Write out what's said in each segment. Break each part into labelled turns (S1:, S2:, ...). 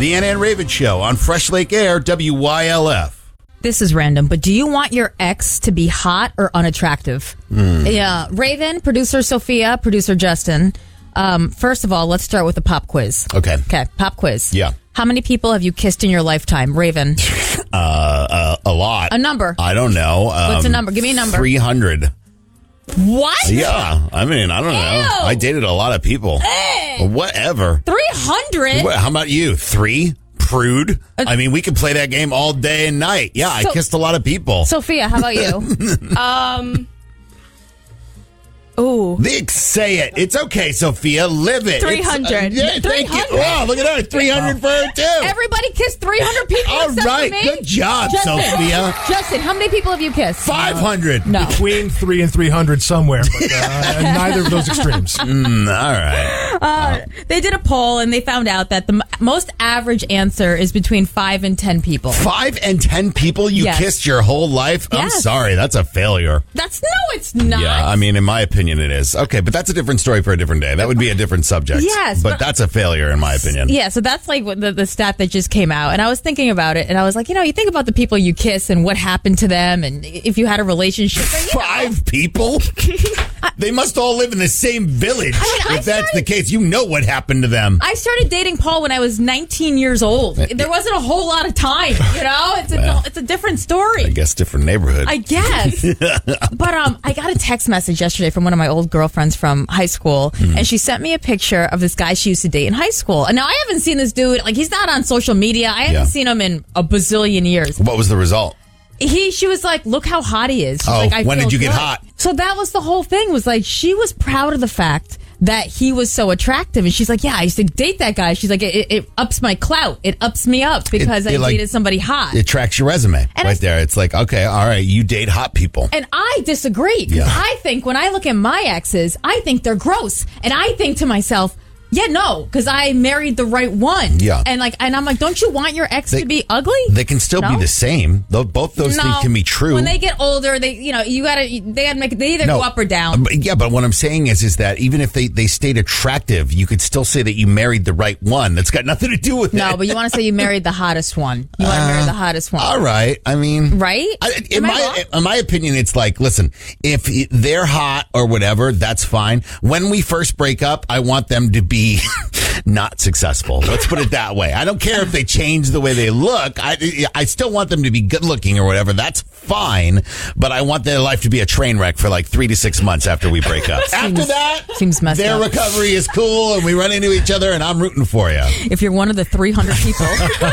S1: The Ann and Raven Show on Fresh Lake Air, WYLF.
S2: This is random, but do you want your ex to be hot or unattractive? Yeah. Raven, producer Sophia, producer Justin. First of all, let's start with the pop quiz.
S1: Okay.
S2: Okay, pop quiz.
S1: Yeah.
S2: How many people have you kissed in your lifetime? Raven.
S1: A lot.
S2: A number.
S1: I don't know.
S2: What's a number? Give me a number.
S1: 300.
S2: What?
S1: Yeah. I mean, I don't know.
S2: Ew.
S1: I dated a lot of people. Whatever.
S2: 300?
S1: How about you? 3? Prude? I mean, we could play that game all day and night. Yeah, I kissed a lot of people.
S2: Sophia, how about you? Ooh.
S1: Say it. It's okay, Sophia. Live it.
S3: 300.
S1: Yeah, thank you. Wow, look at her. 300 for her, too.
S2: Everybody kissed 300 people
S1: All
S2: except
S1: right.
S2: for me?
S1: Good job,
S2: Justin.
S1: Sophia.
S2: Justin, how many people have you kissed?
S1: 500.
S2: No.
S4: Between 3 and 300 somewhere, but neither of those extremes.
S1: All right.
S2: They did a poll and they found out that the most average answer is between 5 and 10 people.
S1: 5 and 10 people you
S2: Yes.
S1: kissed your whole life? I'm
S2: Yes.
S1: sorry. That's a failure.
S2: It's not.
S1: Yeah, I mean, in my opinion, it is. Okay, but that's a different story for a different day. That would be a different subject.
S2: Yes,
S1: But that's a failure, in my opinion.
S2: Yeah, so that's like what the stat that just came out. And I was thinking about it and I was like, you think about the people you kiss and what happened to them and if you had a relationship.
S1: 5 people? They must all live in the same village. If that's the case, you know what happened to them.
S2: I started dating Paul when I was 19 years old. There wasn't a whole lot of time, It's a different story.
S1: I guess different neighborhood.
S2: I guess. But I got a text message yesterday from one of my old girlfriends from high school, and she sent me a picture of this guy she used to date in high school. And now I haven't seen this dude, he's not on social media. I haven't seen him in a bazillion years.
S1: What was the result?
S2: She was like, look how hot he is. She's
S1: Oh,
S2: like,
S1: when
S2: feel
S1: did you get
S2: good.
S1: hot?
S2: So that was the whole thing, was like, she was proud of the fact that he was so attractive. And she's like, yeah, I used to date that guy. She's like, it ups my clout. It ups me up because I dated somebody hot.
S1: It tracks your resume there. It's like, okay, all right, you date hot people.
S2: And I disagree. Because I think when I look at my exes, I think they're gross. And I think to myself, yeah, no, because I married the right one.
S1: Yeah.
S2: And I'm like, don't you want your ex to be ugly?
S1: They can still be the same. Both those things can be true.
S2: When they get older, they gotta make they either go up or down.
S1: But what I'm saying is that even if they stayed attractive, you could still say that you married the right one. That's got nothing to do with it.
S2: No, but you want to say you married the hottest one. You want to marry the hottest one.
S1: All right. I mean,
S2: right?
S1: In my opinion, it's like, listen, if they're hot or whatever, that's fine. When we first break up, I want them to be not successful. Let's put it that way. I don't care if they change the way they look. I still want them to be good looking or whatever. That's fine. But I want their life to be a train wreck for like 3 to 6 months after we break up. After that,
S2: seems messed
S1: their
S2: up.
S1: recovery is cool and we run into each other and I'm rooting for you.
S2: If you're one of the 300 people.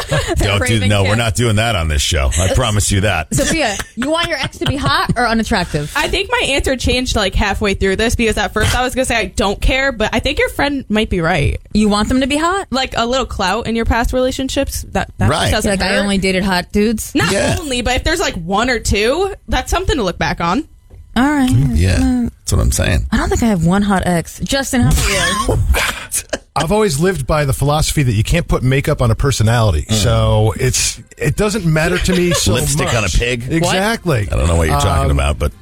S1: We're not doing that on this show. I promise you that.
S2: Sophia, you want your ex to be hot or unattractive?
S3: I think my answer changed like halfway through this because at first I was going to say I don't care, but I think your friend might be right.
S2: You want them to be hot?
S3: Like a little clout in your past relationships. That
S1: right.
S3: doesn't
S2: Like
S3: hurt.
S2: I only dated hot dudes?
S3: Not only, but if there's like 1 or 2, that's something to look back on.
S2: All right.
S1: Yeah, that's what I'm saying.
S2: I don't think I have one hot ex. Justin, how about you?
S4: I've always lived by the philosophy that you can't put makeup on a personality. So it doesn't matter to me so much.
S1: Lipstick on a pig?
S4: Exactly.
S1: I don't know what you're talking about, but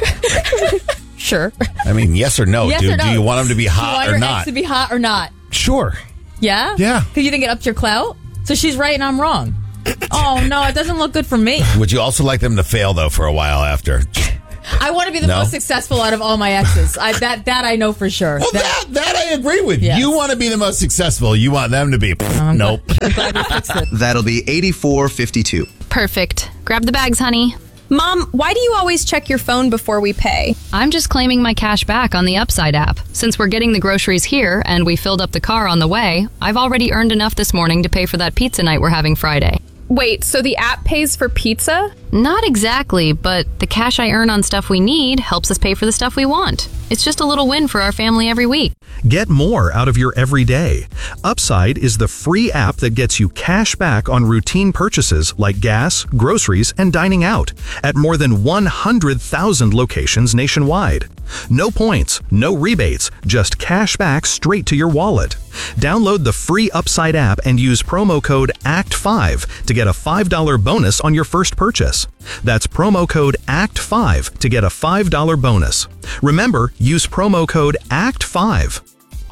S2: Sure.
S1: I mean, yes or no?
S2: Yes
S1: do
S2: or no?
S1: you want them to be
S2: Do you
S1: hot
S2: want
S1: or
S2: your
S1: not?
S2: ex to be hot or not?
S4: Sure.
S2: Yeah?
S4: Yeah.
S2: Because you think it ups your clout? So she's right and I'm wrong. Oh, no, it doesn't look good for me.
S1: Would you also like them to fail though for a while after?
S2: I want to be the most successful out of all my exes. That I know for sure.
S1: Well, that I agree with.
S2: Yes.
S1: You want to be the most successful. You want them to be. Nope.
S2: I'm glad we fixed it.
S5: That'll be $84.52.
S6: Perfect. Grab the bags, honey.
S7: Mom, why do you always check your phone before we pay?
S6: I'm just claiming my cash back on the Upside app. Since we're getting the groceries here and we filled up the car on the way, I've already earned enough this morning to pay for that pizza night we're having Friday.
S7: Wait, so the app pays for pizza?
S6: Not exactly, but the cash I earn on stuff we need helps us pay for the stuff we want. It's just a little win for our family every week.
S8: Get more out of your everyday. Upside is the free app that gets you cash back on routine purchases like gas, groceries, and dining out at more than 100,000 locations nationwide. No points, no rebates, just cash back straight to your wallet. Download the free Upside app and use promo code ACT5 to get a $5 bonus on your first purchase. That's promo code ACT5 to get a $5 bonus. Remember, use promo code ACT5.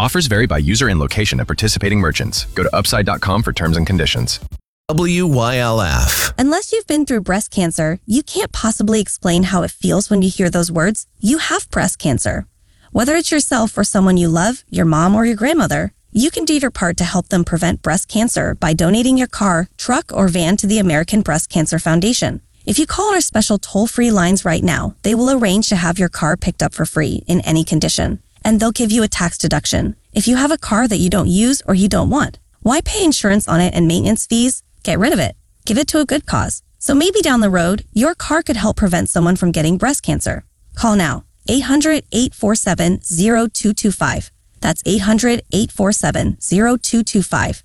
S9: Offers vary by user and location at participating merchants. Go to upside.com for terms and conditions.
S10: WYLF.
S11: Unless you've been through breast cancer, you can't possibly explain how it feels when you hear those words. You have breast cancer. Whether it's yourself or someone you love, your mom or your grandmother, you can do your part to help them prevent breast cancer by donating your car, truck, or van to the American Breast Cancer Foundation. If you call our special toll-free lines right now, they will arrange to have your car picked up for free in any condition. And they'll give you a tax deduction. If you have a car that you don't use or you don't want, why pay insurance on it and maintenance fees? Get rid of it. Give it to a good cause. So maybe down the road, your car could help prevent someone from getting breast cancer. Call now. 800-847-0225. That's 800-847-0225.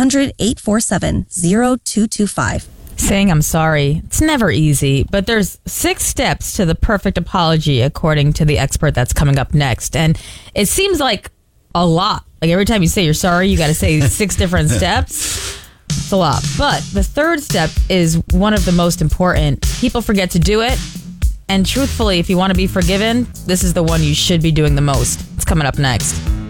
S11: 800-847-0225.
S2: Saying I'm sorry, it's never easy, but there's 6 steps to the perfect apology, according to the expert that's coming up next. And it seems like a lot. Like every time you say you're sorry, you got to say 6 different steps. It's a lot. But the third step is one of the most important. People forget to do it. And truthfully, if you want to be forgiven, this is the one you should be doing the most. It's coming up next.